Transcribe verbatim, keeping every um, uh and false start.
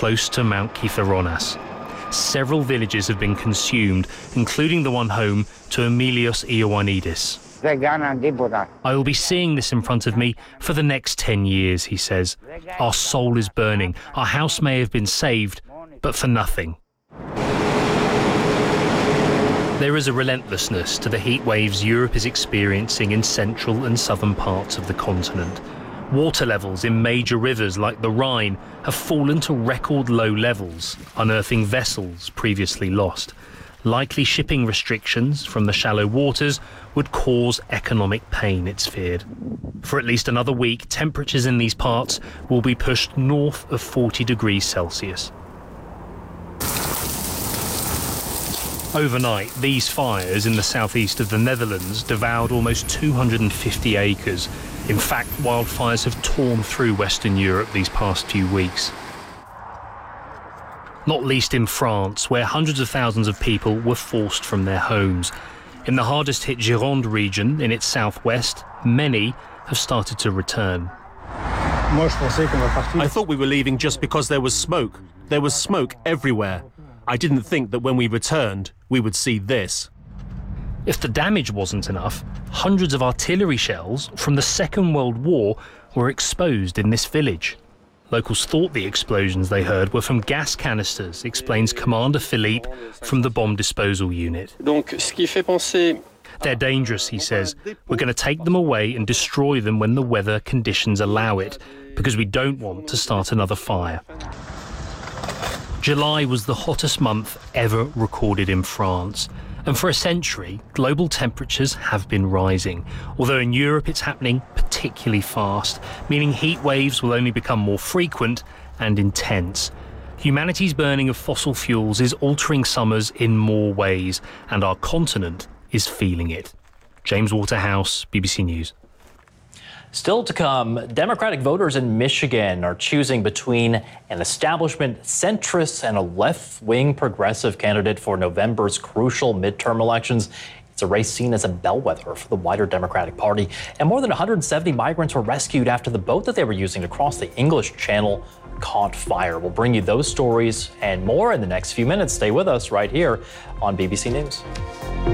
close to Mount Kitharonas. Several villages have been consumed, including the one home to Emilios Ioannidis. I will be seeing this in front of me for the next ten years, he says. Our soul is burning. Our house may have been saved, but for nothing. There is a relentlessness to the heat waves Europe is experiencing in central and southern parts of the continent. Water levels in major rivers like the Rhine have fallen to record low levels, unearthing vessels previously lost. Likely shipping restrictions from the shallow waters would cause economic pain, it's feared. For at least another week, temperatures in these parts will be pushed north of forty degrees Celsius. Overnight, these fires in the southeast of the Netherlands devoured almost two hundred fifty acres. In fact, wildfires have torn through Western Europe these past few weeks. Not least in France, where hundreds of thousands of people were forced from their homes. In the hardest hit Gironde region, in its southwest, many have started to return. I thought we were leaving just because there was smoke. There was smoke everywhere. I didn't think that when we returned, we would see this. If the damage wasn't enough, hundreds of artillery shells from the Second World War were exposed in this village. Locals thought the explosions they heard were from gas canisters, explains Commander Philippe from the bomb disposal unit. They're dangerous, he says. We're going to take them away and destroy them when the weather conditions allow it, because we don't want to start another fire. July was the hottest month ever recorded in France. And for a century, global temperatures have been rising, although in Europe it's happening particularly fast, meaning heat waves will only become more frequent and intense. Humanity's burning of fossil fuels is altering summers in more ways, and our continent is feeling it. James Waterhouse, B B C News. Still to come, Democratic voters in Michigan are choosing between an establishment centrist and a left-wing progressive candidate for November's crucial midterm elections. It's a race seen as a bellwether for the wider Democratic Party. And more than one hundred seventy migrants were rescued after the boat that they were using to cross the English Channel caught fire. We'll bring you those stories and more in the next few minutes. Stay with us right here on B B C News.